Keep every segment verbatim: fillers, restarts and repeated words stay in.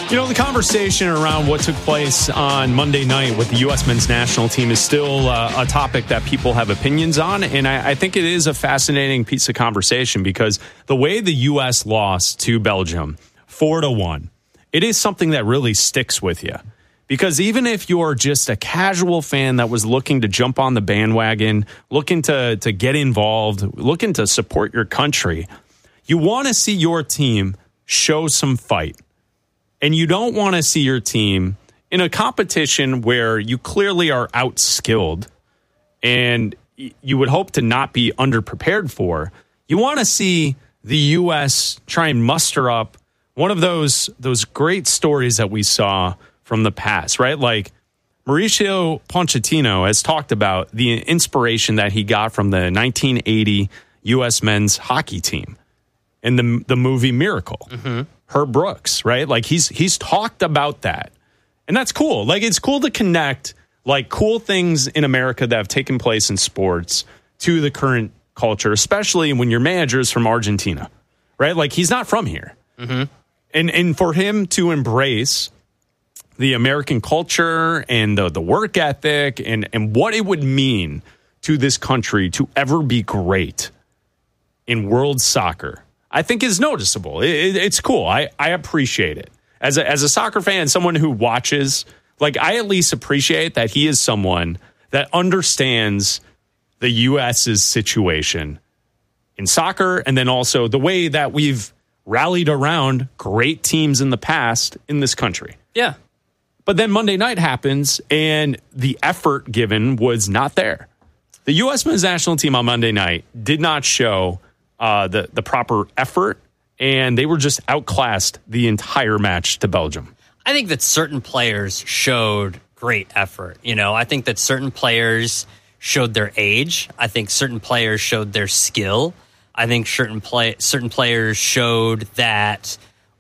You know, the conversation around what took place on Monday night with the U S men's national team is still uh, a topic that people have opinions on. And I, I think it is a fascinating piece of conversation because the way the U S lost to Belgium, four to one, it is something that really sticks with you. Because even if you're just a casual fan that was looking to jump on the bandwagon, looking to, to get involved, looking to support your country, you want to see your team show some fight. And you don't want to see your team in a competition where you clearly are outskilled and you would hope to not be underprepared for. You want to see the U S try and muster up one of those those great stories that we saw from the past, right? Like Mauricio Pochettino has talked about the inspiration that he got from the nineteen eighty U S men's hockey team in the the movie Miracle. Mm-hmm. Herb Brooks, right? Like he's he's talked about that. And that's cool. Like it's cool to connect like cool things in America that have taken place in sports to the current culture, especially when your manager is from Argentina, right? Like he's not from here. Mm-hmm. And and for him to embrace the American culture and the, the work ethic and, and what it would mean to this country to ever be great in world soccer, I think is noticeable. It, it, it's cool. I, I appreciate it. As a, as a soccer fan, someone who watches, like I at least appreciate that he is someone that understands the U S's situation in soccer and then also the way that we've rallied around great teams in the past in this country. Yeah. But then Monday night happens and the effort given was not there. The U S men's national team on Monday night did not show Uh, the, the proper effort, and they were just outclassed the entire match to Belgium. I think that certain players showed great effort. You know, I think that certain players showed their age. I think certain players showed their skill. I think certain play certain players showed that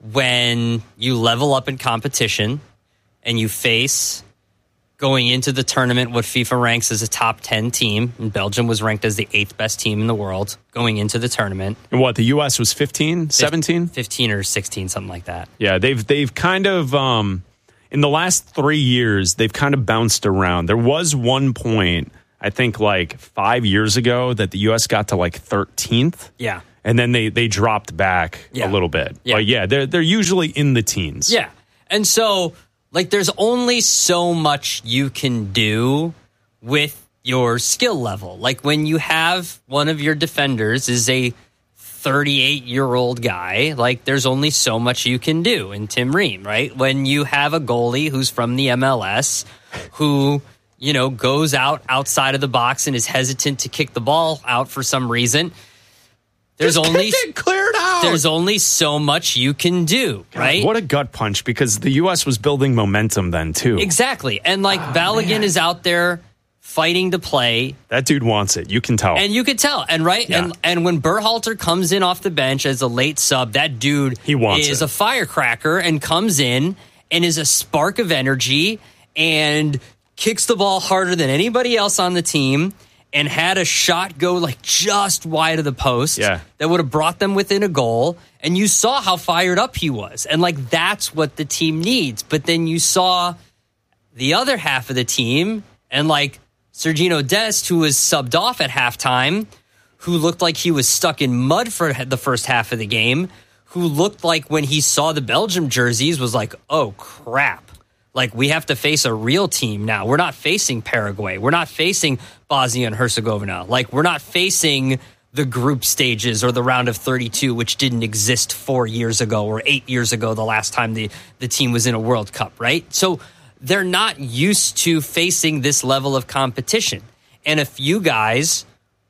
when you level up in competition and you face going into the tournament what FIFA ranks as a top ten team, and Belgium was ranked as the eighth best team in the world going into the tournament. And what, the U S was fifteen, seventeen? fifteen or sixteen, something like that. Yeah, they've they've kind of, um, in the last three years, they've kind of bounced around. There was one point, I think like five years ago, that the U S got to like thirteenth. Yeah. And then they, they dropped back yeah. a little bit. Yeah. But yeah, they're, they're usually in the teens. Yeah. And so... like, there's only so much you can do with your skill level. Like, when you have one of your defenders is a thirty-eight-year-old guy, like, there's only so much you can do in Tim Ream, right? When you have a goalie who's from the M L S who, you know, goes out outside of the box and is hesitant to kick the ball out for some reason, there's Just only get it cleared out. There's only so much you can do, God, right? What a gut punch, because the U S was building momentum then too. Exactly. And like oh, Balogun man. is out there fighting to play. That dude wants it. You can tell. And you can tell. And right yeah. and and when Berhalter comes in off the bench as a late sub, that dude he wants is it. a firecracker and comes in and is a spark of energy and kicks the ball harder than anybody else on the team. And had a shot go like just wide of the post yeah. that would have brought them within a goal. And you saw how fired up he was. And like, that's what the team needs. But then you saw the other half of the team and like Sergiño Dest, who was subbed off at halftime, who looked like he was stuck in mud for the first half of the game, who looked like when he saw the Belgium jerseys was like, oh crap. Like, we have to face a real team now. We're not facing Paraguay. We're not facing Bosnia and Herzegovina. Like, we're not facing the group stages or the round of thirty-two, which didn't exist four years ago or eight years ago, the last time the, the team was in a World Cup, right? So they're not used to facing this level of competition. And a few guys,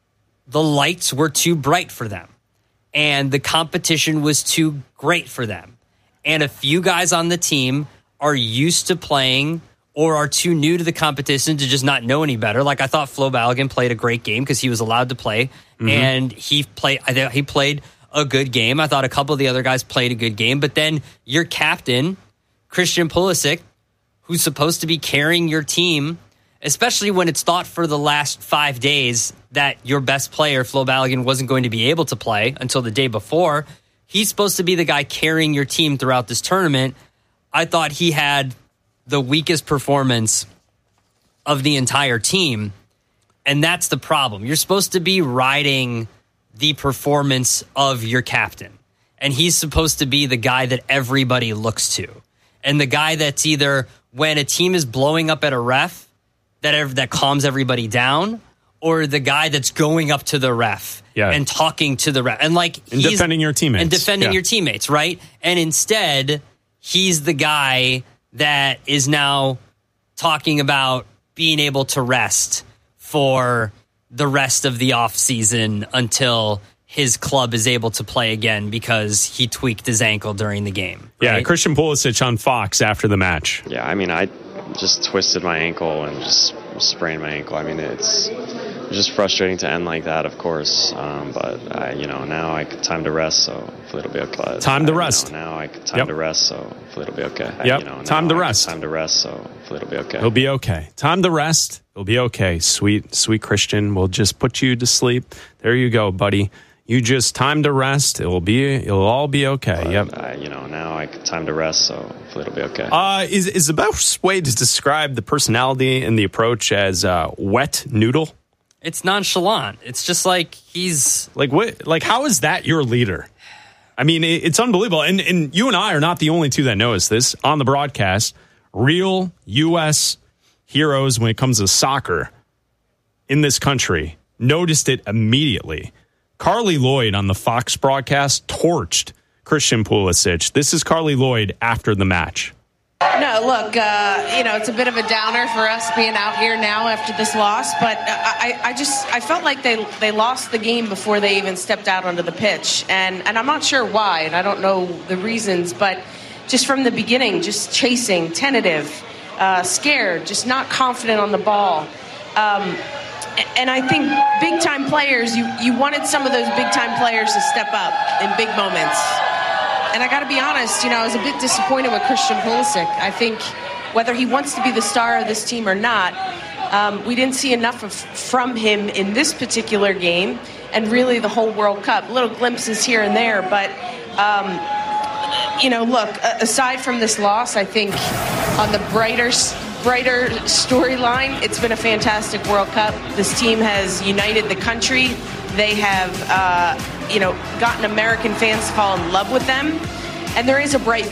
the lights were too bright for them. And the competition was too great for them. And a few guys on the team are used to playing or are too new to the competition to just not know any better. Like, I thought Flo Balogun played a great game because he was allowed to play, mm-hmm. and he played. I thought he played a good game. I thought a couple of the other guys played a good game. But then your captain, Christian Pulisic, who's supposed to be carrying your team, especially when it's thought for the last five days that your best player, Flo Balogun, wasn't going to be able to play until the day before. He's supposed to be the guy carrying your team throughout this tournament. I thought he had the weakest performance of the entire team. And that's the problem. You're supposed to be riding the performance of your captain. And he's supposed to be the guy that everybody looks to. And the guy that's either when a team is blowing up at a ref, that ev- that calms everybody down, or the guy that's going up to the ref yeah. and talking to the ref. And like and he's, defending your teammates. And defending yeah. your teammates, right? And instead, he's the guy that is now talking about being able to rest for the rest of the offseason until his club is able to play again because he tweaked his ankle during the game. Right? Yeah, Christian Pulisic on Fox after the match. Yeah, I mean, I just twisted my ankle and just sprained my ankle. I mean, it's just frustrating to end like that, of course. Um, but, I, you know, now I time to rest, so hopefully it'll be okay. Time to I, rest. You know, now I time yep. to rest, so hopefully it'll be okay. Yep, you know, time to I, rest. Time to rest, so hopefully it'll be okay. It'll be okay. Time to rest. It'll be okay. Sweet, sweet Christian. We'll just put you to sleep. There you go, buddy. You just time to rest. It'll be. It'll all be okay. But, yep. I, you know, now I time to rest, so hopefully it'll be okay. Uh, is is the best way to describe the personality and the approach as uh, wet noodle? It's nonchalant. It's just like he's like what? Like how is that your leader? I mean, it, it's unbelievable. And and you and I are not the only two that notice this on the broadcast. Real U S heroes when it comes to soccer in this country noticed it immediately. Carly Lloyd on the Fox broadcast torched Christian Pulisic. This is Carly Lloyd after the match. No, look, uh, you know, it's a bit of a downer for us being out here now after this loss, but I, I just I felt like they they lost the game before they even stepped out onto the pitch, and and I'm not sure why, and I don't know the reasons, but just from the beginning, just chasing, tentative, uh, scared, just not confident on the ball. Um, And I think big-time players, you, you wanted some of those big-time players to step up in big moments. And I got to be honest, you know, I was a bit disappointed with Christian Pulisic. I think whether he wants to be the star of this team or not, um, we didn't see enough of, from him in this particular game and really the whole World Cup. Little glimpses here and there, but, um, you know, look, aside from this loss, I think on the brighter brighter storyline, it's been a fantastic World Cup. This team has united the country. They have, uh, you know, gotten American fans to fall in love with them. And there is a bright